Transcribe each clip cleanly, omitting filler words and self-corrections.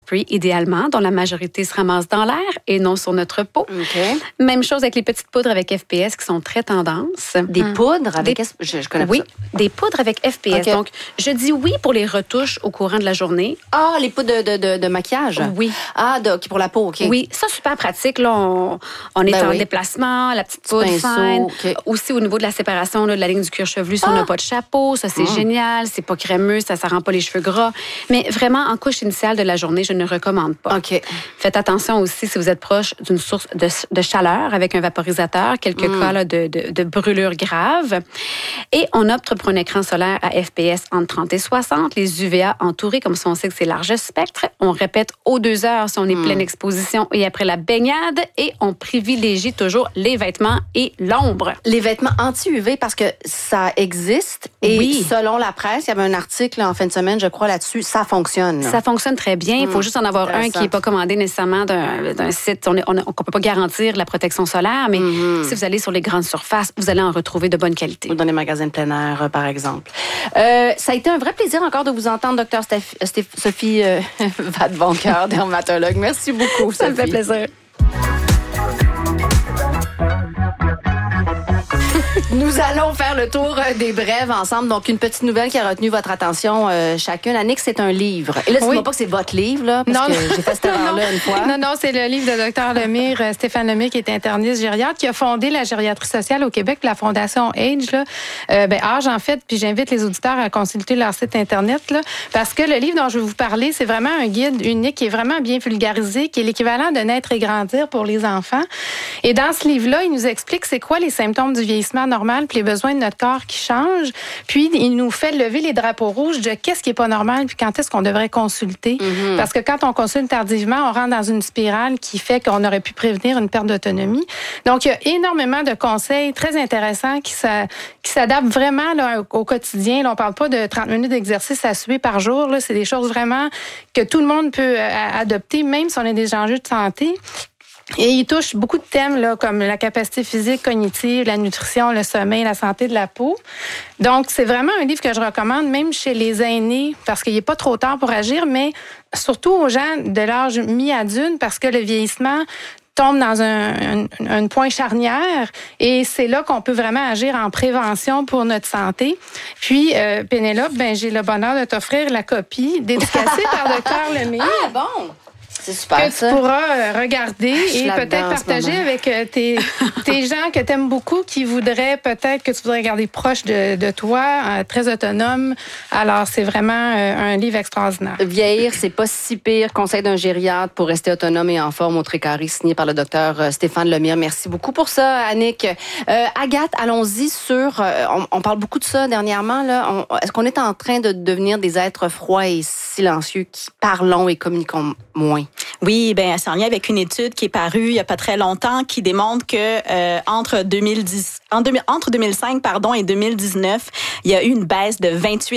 spray, idéalement, dont la majorité se ramasse dans l'air et non sur notre peau. Okay. Même chose avec les petites poudres avec FPS qui sont très tendance. Des poudres avec... Je connais pas Oui, ça. des poudres avec FPS. Okay. Donc, je dis oui pour les retouches au courant de la journée. Ah, les poudres de maquillage? Oui. Ah, pour la peau, OK. Oui, ça, super pratique. Là, on est en déplacement, la petite poudre fine. Okay. Aussi, au niveau de la séparation là, de la ligne du cuir chevelu, si on n'a pas de chapeau, ça, c'est génial. C'est pas crémeux, ça rend pas les cheveux gras. Mais vraiment, en couche initiale de la journée, je ne recommande pas. OK. Faites attention aussi si vous êtes proche d'une source de chaleur avec un vaporisateur, quelques cas là, de brûlures graves. Et on opte pour un écran solaire à FPS entre 30 et 60. Les UVA entourés, comme ça, on sait que c'est large spectre. On répète aux 2 heures si on est pleine exposition et après la baignade. Et on privilégie toujours les vêtements et l'ombre. Les vêtements anti-UV, parce que ça existe. Et selon la presse, il y avait un article en fin de semaine, je crois, là-dessus. Ça fonctionne. Ça fonctionne très bien. Il faut juste en avoir un qui n'est pas commandé nécessairement d'un site. On ne peut pas garantir la protection solaire, mais si vous allez sur les grandes surfaces, vous allez en retrouver de bonne qualité. Ou dans les magasins de plein air, par exemple. Ça a été un vrai plaisir encore de vous entendre, Dr. Sophie Vadeboncoeur, dermatologue. Merci beaucoup, Ça me fait plaisir. Nous allons faire le tour des brèves ensemble. Donc, une petite nouvelle qui a retenu votre attention chacune. Annick, c'est un livre. Et là, dis-moi pas que c'est votre livre, là, parce que j'ai fait cette erreur-là une fois. Non, c'est le livre de Dr. Lemire, Stéphane Lemire, qui est interniste gériatre, qui a fondé la gériatrie sociale au Québec, la Fondation Age, là. Age, en fait, puis j'invite les auditeurs à consulter leur site Internet, là, parce que le livre dont je vais vous parler, c'est vraiment un guide unique qui est vraiment bien vulgarisé, qui est l'équivalent de Naître et grandir pour les enfants. Et dans ce livre-là, il nous explique c'est quoi les symptômes du vieillissement normal puis les besoins de notre corps qui changent. Puis, il nous fait lever les drapeaux rouges de qu'est-ce qui est pas normal puis quand est-ce qu'on devrait consulter. Parce que quand on consulte tardivement, on rentre dans une spirale qui fait qu'on aurait pu prévenir une perte d'autonomie. Donc, il y a énormément de conseils très intéressants qui s'adaptent vraiment là, au quotidien. Là, on parle pas de 30 minutes d'exercice à suer par jour. Là, c'est des choses vraiment que tout le monde peut adopter, même si on a des enjeux de santé. Et il touche beaucoup de thèmes là, comme la capacité physique, cognitive, la nutrition, le sommeil, la santé de la peau. Donc, c'est vraiment un livre que je recommande, même chez les aînés, parce qu'il n'est pas trop tard pour agir, mais surtout aux gens de l'âge mi-adulte, parce que le vieillissement tombe dans un point charnière et c'est là qu'on peut vraiment agir en prévention pour notre santé. Puis, Pénélope, j'ai le bonheur de t'offrir la copie dédicacée par Dr. Lemire. Ah, bon! C'est super, que tu pourras regarder et peut-être partager avec tes gens que tu aimes beaucoup qui voudraient peut-être que tu voudrais garder proche de toi, très autonome. Alors, c'est vraiment un livre extraordinaire. Vieillir, c'est pas si pire. Conseil d'un gériatre pour rester autonome et en forme au Trécarré, signé par le docteur Stéphane Lemire. Merci beaucoup pour ça, Annick. Agathe, allons-y sur... on parle beaucoup de ça dernièrement. Là. Est-ce qu'on est en train de devenir des êtres froids et silencieux qui parlons et communiquons moins? Oui, c'est en lien avec une étude qui est parue il y a pas très longtemps qui démontre que entre 2005 et 2019, il y a eu une baisse de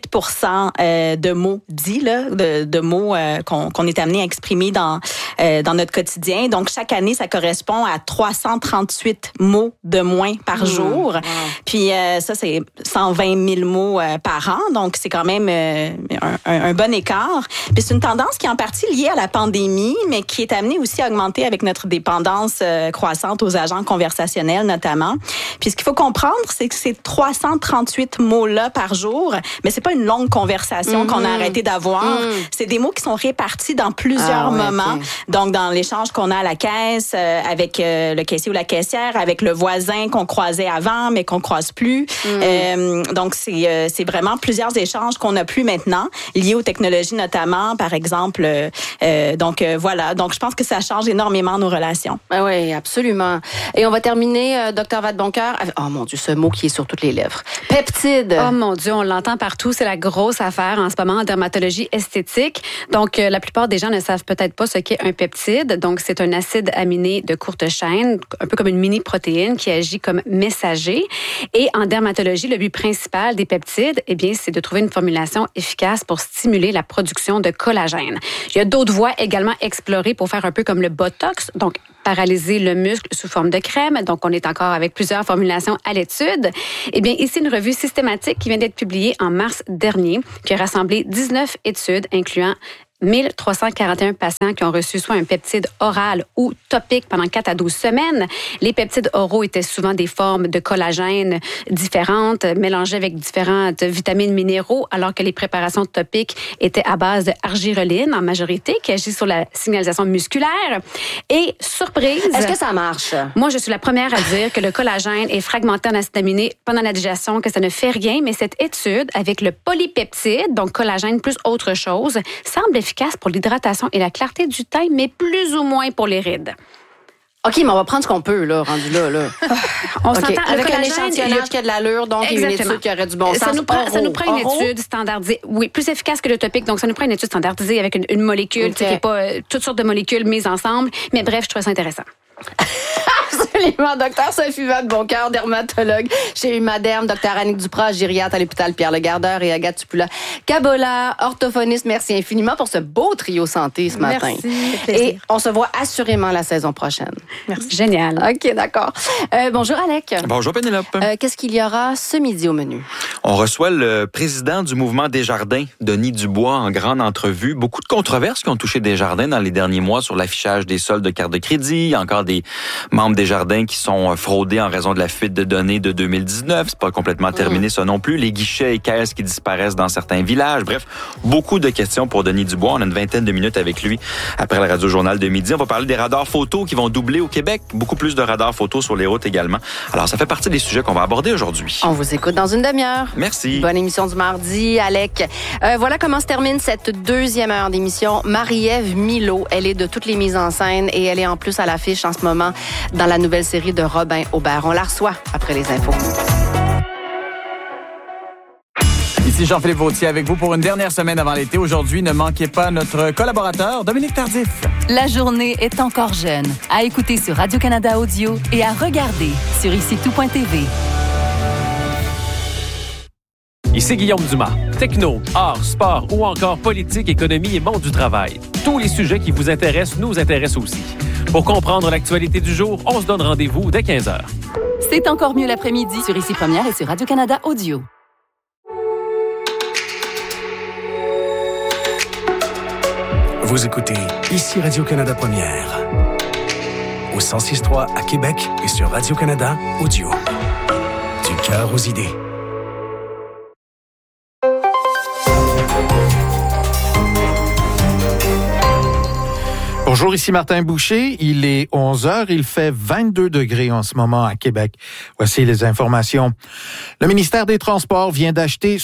28% de mots dits là, de mots qu'on est amené à exprimer dans notre quotidien. Donc chaque année, ça correspond à 338 mots de moins par jour. Wow. Puis ça c'est 120 000 mots par an, donc c'est quand même un bon écart. Puis c'est une tendance qui est en partie liée à la pandémie, mais qui est amenée aussi à augmenter avec notre dépendance croissante aux agents conversationnels notamment. Puis ce qu'il faut comprendre, c'est que ces 338 mots-là par jour, mais c'est pas une longue conversation qu'on a arrêté d'avoir. C'est des mots qui sont répartis dans plusieurs moments. Okay. Donc dans l'échange qu'on a à la caisse, avec le caissier ou la caissière, avec le voisin qu'on croisait avant, mais qu'on croise plus. Donc c'est vraiment plusieurs échanges qu'on n'a plus maintenant, liés aux technologies notamment, par exemple. Voilà. Donc, je pense que ça change énormément nos relations. Oui, absolument. Et on va terminer, Dr. Vadeboncoeur, avec, oh mon Dieu, ce mot qui est sur toutes les lèvres. Peptide. Oh mon Dieu, on l'entend partout. C'est la grosse affaire en ce moment en dermatologie esthétique. Donc, la plupart des gens ne savent peut-être pas ce qu'est un peptide. Donc, c'est un acide aminé de courte chaîne, un peu comme une mini-protéine qui agit comme messager. Et en dermatologie, le but principal des peptides, c'est de trouver une formulation efficace pour stimuler la production de collagène. Il y a d'autres voies également explorées pour faire un peu comme le Botox, donc paralyser le muscle sous forme de crème. Donc, on est encore avec plusieurs formulations à l'étude. Ici, une revue systématique qui vient d'être publiée en mars dernier, qui a rassemblé 19 études incluant 1341 patients qui ont reçu soit un peptide oral ou topique pendant 4 à 12 semaines. Les peptides oraux étaient souvent des formes de collagène différentes, mélangées avec différentes vitamines minéraux, alors que les préparations topiques étaient à base de argireline en majorité, qui agit sur la signalisation musculaire. Et surprise... Est-ce que ça marche? Moi, je suis la première à dire que le collagène est fragmenté en acides aminés pendant la digestion, que ça ne fait rien, mais cette étude avec le polypeptide, donc collagène plus autre chose, semble efficace pour l'hydratation et la clarté du teint, mais plus ou moins pour les rides. OK, mais on va prendre ce qu'on peut, là, rendu là. On s'entend avec un échantillonnage qui a de l'allure, donc il y a une étude qui aurait du bon sens. Ça nous prend une étude standardisée. Oui, plus efficace que le topique. Donc, ça nous prend une étude standardisée avec une molécule, qui n'est pas toutes sortes de molécules mises ensemble. Mais bref, je trouve ça intéressant. Absolument. Docteur Sophie Vadeboncoeur, dermatologue chez Humaderm, docteur Annick Duprat, gériatre à l'hôpital Pierre-Le-Gardeur et Agathe Tupula-Kabola, orthophoniste. Merci infiniment pour ce beau trio santé ce matin. Merci. Et on se voit assurément la saison prochaine. Merci. Génial. OK, d'accord. Bonjour, Alec. Bonjour, Pénélope. Qu'est-ce qu'il y aura ce midi au menu? On reçoit le président du mouvement Desjardins, Denis Dubois, en grande entrevue. Beaucoup de controverses qui ont touché Desjardins dans les derniers mois sur l'affichage des soldes de cartes de crédit. Il y a encore des membres Desjardins qui sont fraudés en raison de la fuite de données de 2019. C'est pas complètement terminé, ça non plus. Les guichets et caisses qui disparaissent dans certains villages. Bref, beaucoup de questions pour Denis Dubois. On a une vingtaine de minutes avec lui après le Radio-Journal de midi. On va parler des radars photos qui vont doubler au Québec. Beaucoup plus de radars photos sur les routes également. Alors, ça fait partie des sujets qu'on va aborder aujourd'hui. On vous écoute dans une demi-heure. Merci. Bonne émission du mardi, Alec. Voilà comment se termine cette deuxième heure d'émission. Marie-Ève Milot, elle est de toutes les mises en scène et elle est en plus à l'affiche en ce moment dans la nouvelle série de Robin Aubert. On la reçoit après les infos. Ici Jean-Philippe Vautier avec vous pour une dernière semaine avant l'été. Aujourd'hui, ne manquez pas notre collaborateur Dominique Tardif. La journée est encore jeune. À écouter sur Radio-Canada Audio et à regarder sur icitout.tv. Ici Guillaume Dumas. Techno, art, sport ou encore politique, économie et monde du travail. Tous les sujets qui vous intéressent nous intéressent aussi. Pour comprendre l'actualité du jour, on se donne rendez-vous dès 15h. C'est encore mieux l'après-midi sur Ici Première et sur Radio-Canada Audio. Vous écoutez Ici Radio-Canada Première. Au 106.3 à Québec et sur Radio-Canada Audio. Du cœur aux idées. Bonjour, ici Martin Boucher. Il est 11h. Il fait 22 degrés en ce moment à Québec. Voici les informations. Le ministère des Transports vient d'acheter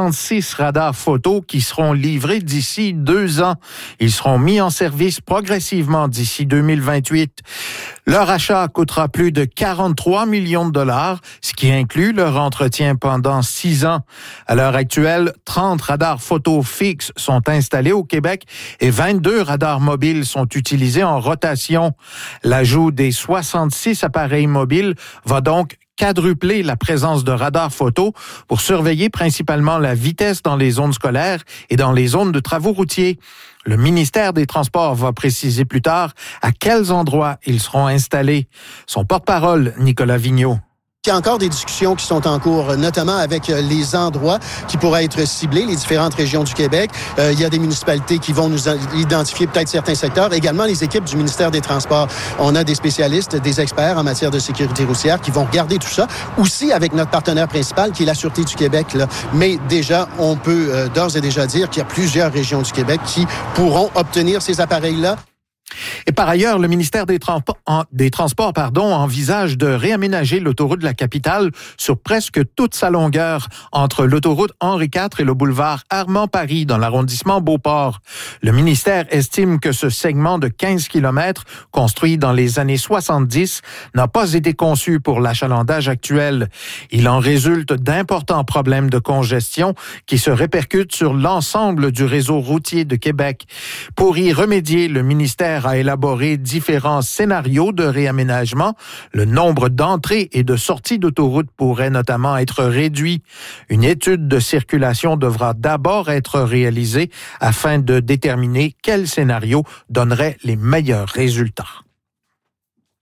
66 radars photos qui seront livrés d'ici 2 ans. Ils seront mis en service progressivement d'ici 2028. Leur achat coûtera plus de 43 millions de dollars, ce qui inclut leur entretien pendant 6 ans. À l'heure actuelle, 30 radars photos fixes sont installés au Québec et 22 radars mobiles sont utilisés en rotation. L'ajout des 66 appareils mobiles va donc quadrupler la présence de radars photo pour surveiller principalement la vitesse dans les zones scolaires et dans les zones de travaux routiers. Le ministère des Transports va préciser plus tard à quels endroits ils seront installés. Son porte-parole, Nicolas Vigneault. Il y a encore des discussions qui sont en cours, notamment avec les endroits qui pourraient être ciblés, les différentes régions du Québec. Il y a des municipalités qui vont nous identifier peut-être certains secteurs. Également, les équipes du ministère des Transports. On a des spécialistes, des experts en matière de sécurité routière qui vont regarder tout ça. Aussi avec notre partenaire principal, qui est la Sûreté du Québec. Là. Mais déjà, on peut d'ores et déjà dire qu'il y a plusieurs régions du Québec qui pourront obtenir ces appareils-là. Et par ailleurs, le ministère des Transports envisage de réaménager l'autoroute de la capitale sur presque toute sa longueur entre l'autoroute Henri IV et le boulevard Armand-Paris dans l'arrondissement Beauport. Le ministère estime que ce segment de 15 km, construit dans les années 70, n'a pas été conçu pour l'achalandage actuel. Il en résulte d'importants problèmes de congestion qui se répercutent sur l'ensemble du réseau routier de Québec. Pour y remédier, le ministère a élaboré différents scénarios de réaménagement. Le nombre d'entrées et de sorties d'autoroute pourrait notamment être réduit. Une étude de circulation devra d'abord être réalisée afin de déterminer quel scénario donnerait les meilleurs résultats.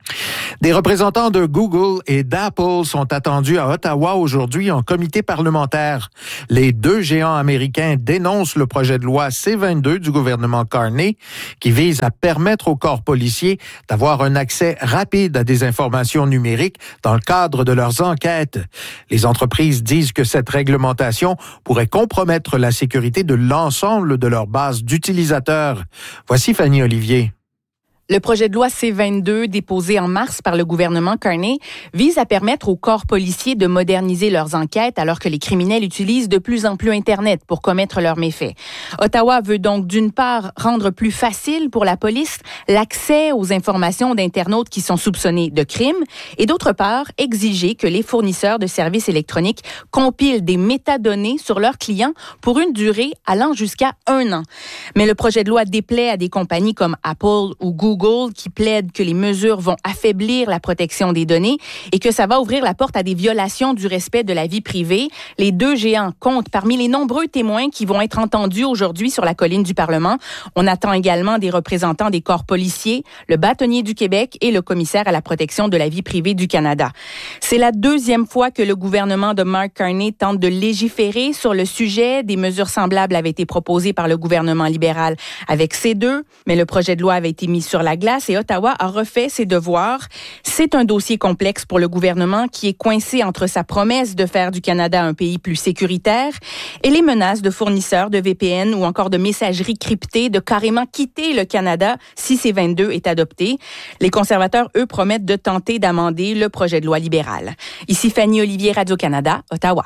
Des représentants de Google et d'Apple sont attendus à Ottawa aujourd'hui en comité parlementaire. Les deux géants américains dénoncent le projet de loi C-22 du gouvernement Carney qui vise à permettre aux corps policiers d'avoir un accès rapide à des informations numériques dans le cadre de leurs enquêtes. Les entreprises disent que cette réglementation pourrait compromettre la sécurité de l'ensemble de leur base d'utilisateurs. Voici Fanny Olivier. Le projet de loi C-22, déposé en mars par le gouvernement Carney, vise à permettre aux corps policiers de moderniser leurs enquêtes alors que les criminels utilisent de plus en plus Internet pour commettre leurs méfaits. Ottawa veut donc d'une part rendre plus facile pour la police l'accès aux informations d'internautes qui sont soupçonnés de crimes et d'autre part exiger que les fournisseurs de services électroniques compilent des métadonnées sur leurs clients pour une durée allant jusqu'à 1 an. Mais le projet de loi déplaît à des compagnies comme Apple ou Google qui plaident que les mesures vont affaiblir la protection des données et que ça va ouvrir la porte à des violations du respect de la vie privée. Les deux géants comptent parmi les nombreux témoins qui vont être entendus aujourd'hui sur la colline du Parlement. On attend également des représentants des corps policiers, le bâtonnier du Québec et le commissaire à la protection de la vie privée du Canada. C'est la deuxième fois que le gouvernement de Mark Carney tente de légiférer sur le sujet. Des mesures semblables avaient été proposées par le gouvernement libéral avec C2, mais le projet de loi avait été mis sur la glace et Ottawa a refait ses devoirs. C'est un dossier complexe pour le gouvernement qui est coincé entre sa promesse de faire du Canada un pays plus sécuritaire et les menaces de fournisseurs de VPN ou encore de messagerie cryptée de carrément quitter le Canada si C-22 est adopté. Les conservateurs, eux, promettent de tenter d'amender le projet de loi libéral. Ici Fanny Olivier, Radio-Canada, Ottawa.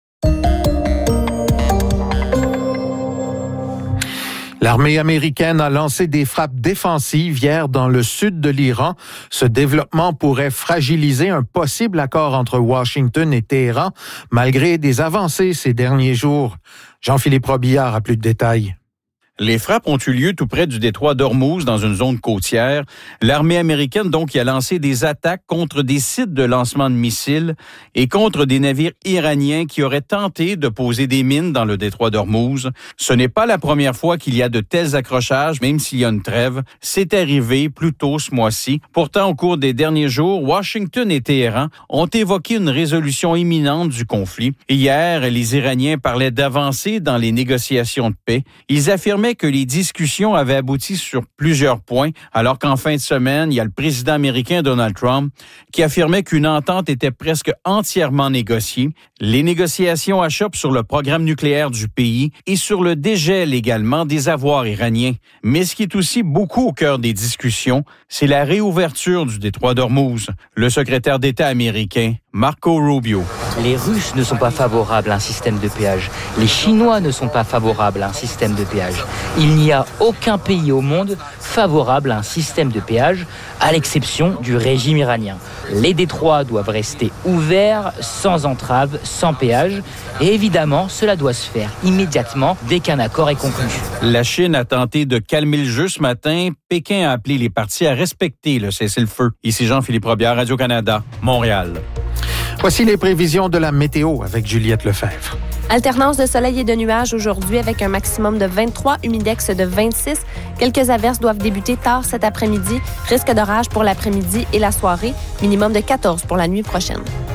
L'armée américaine a lancé des frappes défensives hier dans le sud de l'Iran. Ce développement pourrait fragiliser un possible accord entre Washington et Téhéran, malgré des avancées ces derniers jours. Jean-Philippe Robillard a plus de détails. Les frappes ont eu lieu tout près du détroit d'Ormuz, dans une zone côtière. L'armée américaine, donc, y a lancé des attaques contre des sites de lancement de missiles et contre des navires iraniens qui auraient tenté de poser des mines dans le détroit d'Ormuz. Ce n'est pas la première fois qu'il y a de tels accrochages, même s'il y a une trêve. C'est arrivé plus tôt ce mois-ci. Pourtant, au cours des derniers jours, Washington et Téhéran ont évoqué une résolution imminente du conflit. Hier, les Iraniens parlaient d'avancées dans les négociations de paix. Ils affirmaient que les discussions avaient abouti sur plusieurs points, alors qu'en fin de semaine, il y a le président américain Donald Trump qui affirmait qu'une entente était presque entièrement négociée. Les négociations achoppent sur le programme nucléaire du pays et sur le dégel également des avoirs iraniens. Mais ce qui est aussi beaucoup au cœur des discussions, c'est la réouverture du détroit d'Ormuz. Le secrétaire d'État américain, Marco Rubio. Les Russes ne sont pas favorables à un système de péage. Les Chinois ne sont pas favorables à un système de péage. Il n'y a aucun pays au monde favorable à un système de péage, à l'exception du régime iranien. Les détroits doivent rester ouverts, sans entrave, sans péage. Et évidemment, cela doit se faire immédiatement dès qu'un accord est conclu. La Chine a tenté de calmer le jeu ce matin. Pékin a appelé les parties à respecter le cessez-le-feu. Ici Jean-Philippe Robillard, Radio-Canada, Montréal. Voici les prévisions de la météo avec Juliette Lefebvre. Alternance de soleil et de nuages aujourd'hui avec un maximum de 23, humidex de 26. Quelques averses doivent débuter tard cet après-midi. Risque d'orage pour l'après-midi et la soirée. Minimum de 14 pour la nuit prochaine.